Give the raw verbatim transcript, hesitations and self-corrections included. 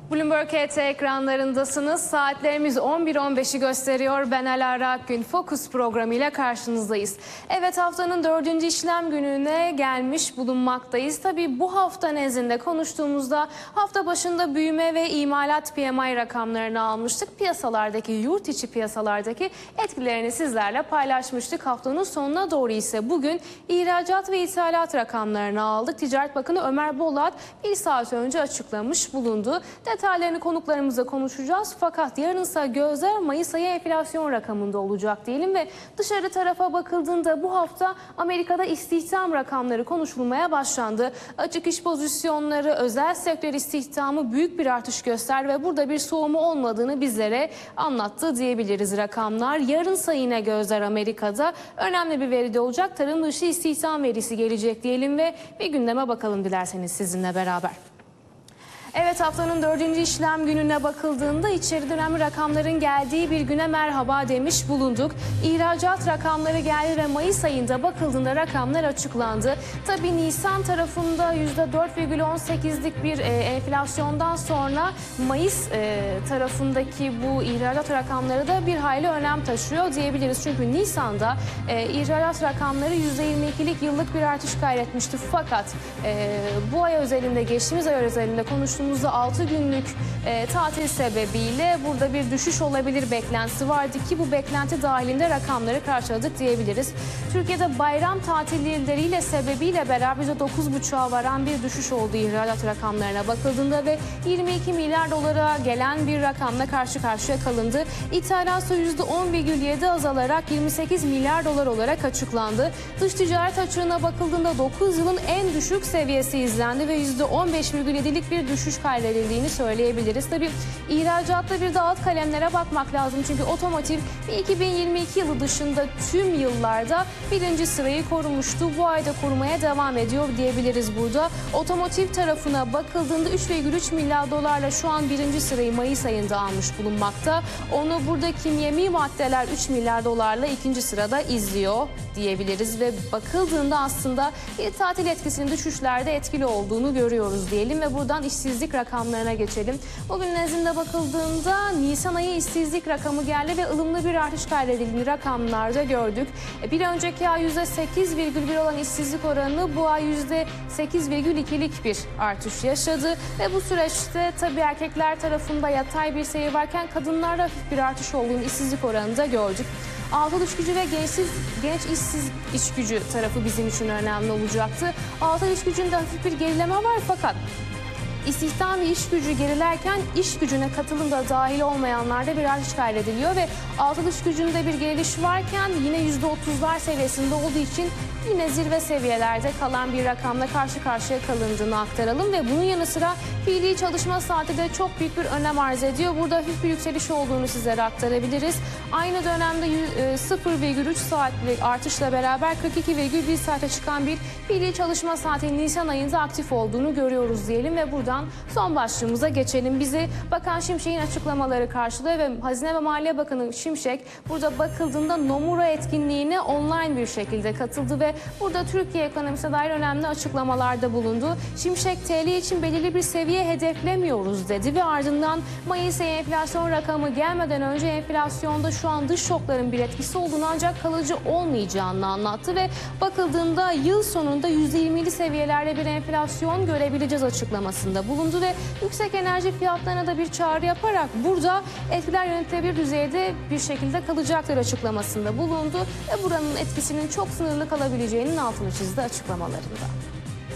Bloomberg H T ekranlarındasınız. Saatlerimiz on bir on beşi gösteriyor. Ben Alara Akgün. Focus programıyla karşınızdayız. Evet, haftanın dördüncü işlem gününe gelmiş bulunmaktayız. Tabii bu hafta nezdinde konuştuğumuzda hafta başında büyüme ve imalat P M I rakamlarını almıştık. Piyasalardaki, yurt içi piyasalardaki etkilerini sizlerle paylaşmıştık. Haftanın sonuna doğru ise bugün ihracat ve ithalat rakamlarını aldık. Ticaret Bakanı Ömer Bolat bir saat önce açıklamış bulundu. Detaylarını konuklarımızla konuşacağız. Fakat yarınsa gözler Mayıs ayı enflasyon rakamında olacak diyelim ve dışarı tarafa bakıldığında bu hafta Amerika'da istihdam rakamları konuşulmaya başlandı. Açık iş pozisyonları, özel sektör istihdamı büyük bir artış göster ve burada bir soğuma olmadığını bizlere anlattı diyebiliriz rakamlar. Yarınsa yine gözler Amerika'da önemli bir veri de olacak. Tarım dışı istihdam verisi gelecek diyelim ve bir gündeme bakalım dilerseniz sizinle beraber. Evet, haftanın dördüncü işlem gününe bakıldığında içeri dönemli rakamların geldiği bir güne merhaba demiş bulunduk. İhracat rakamları geldi ve Mayıs ayında bakıldığında rakamlar açıklandı. Tabii Nisan tarafında yüzde dört virgül on sekizlik bir e, enflasyondan sonra Mayıs e, tarafındaki bu ihracat rakamları da bir hayli önem taşıyor diyebiliriz. Çünkü Nisan'da e, ihracat rakamları yüzde yirmi ikilik yıllık bir artış kaydetmişti. Fakat e, bu ay özelinde, geçtiğimiz ay özelinde konuştuğumuz altı günlük e, tatil sebebiyle burada bir düşüş olabilir beklentisi vardı ki bu beklenti dahilinde rakamları karşıladık diyebiliriz. Türkiye'de bayram tatilleriyle sebebiyle beraber yüzde dokuz buçuğa varan bir düşüş olduğu ihracat rakamlarına bakıldığında ve yirmi iki milyar dolara gelen bir rakamla karşı karşıya kalındı. İthalat yüzde on virgül yedi azalarak yirmi sekiz milyar dolar olarak açıklandı. Dış ticaret açığına bakıldığında dokuz yılın en düşük seviyesi izlendi ve yüzde on beş virgül yedilik bir düşüş kaydedildiğini söyleyebiliriz. Tabii ihracatta bir de alt kalemlere bakmak lazım. Çünkü otomotiv iki bin yirmi iki yılı dışında tüm yıllarda birinci sırayı korumuştu. Bu ayda korumaya devam ediyor diyebiliriz burada. Otomotiv tarafına bakıldığında üç virgül üç milyar dolarla şu an birinci sırayı Mayıs ayında almış bulunmakta. Onu burada kimyevi maddeler üç milyar dolarla ikinci sırada izliyor diyebiliriz ve bakıldığında aslında tatil etkisinin düşüşlerde etkili olduğunu görüyoruz diyelim ve buradan işsizlik rakamlarına geçelim. Bugün nezdinde bakıldığında Nisan ayı işsizlik rakamı geldi ve ılımlı bir artış kaydedildiğini rakamlarda gördük. Bir önceki ay yüzde sekiz virgül bir olan işsizlik oranı bu ay yüzde sekiz virgül ikilik bir artış yaşadı ve bu süreçte tabii erkekler tarafında yatay bir seyir varken kadınlarda hafif bir artış olduğunu işsizlik oranında gördük. Altılı iş gücü ve gençsiz, genç işsiz iş gücü tarafı bizim için önemli olacaktı. Altılı iş gücünde hafif bir gerileme var fakat İstihdam ve iş gücü gerilerken iş gücüne katılımda dahil olmayanlarda bir artış kaydediliyor ve altılı iş gücünde bir geriliş varken yine yüzde otuzlar seviyesinde olduğu için yine zirve seviyelerde kalan bir rakamla karşı karşıya kalındığını aktaralım ve bunun yanı sıra fiili çalışma saati de çok büyük bir önem arz ediyor. Burada hafif bir yükseliş olduğunu sizlere aktarabiliriz. Aynı dönemde sıfır virgül üç saatlik artışla beraber kırk iki virgül bir saate çıkan bir fiili çalışma saati Nisan ayında aktif olduğunu görüyoruz diyelim ve buradan son başlığımıza geçelim. Bizi Bakan Şimşek'in açıklamaları karşılıyor ve Hazine ve Maliye Bakanı Şimşek burada bakıldığında Nomura etkinliğine online bir şekilde katıldı ve burada Türkiye ekonomisine dair önemli açıklamalarda bulundu. Şimşek T L için belirli bir seviye hedeflemiyoruz dedi ve ardından Mayıs ayı enflasyon rakamı gelmeden önce enflasyonda şu an dış şokların bir etkisi olduğunu ancak kalıcı olmayacağını anlattı ve bakıldığında yıl sonunda yüzde yirmili seviyelerde bir enflasyon görebileceğiz açıklamasında bulundu ve yüksek enerji fiyatlarına da bir çağrı yaparak burada etkiler yönetilebilir düzeyde bir şekilde kalacaktır açıklamasında bulundu ve buranın etkisinin çok sınırlı kalabileceğinin altını çizdi açıklamalarında.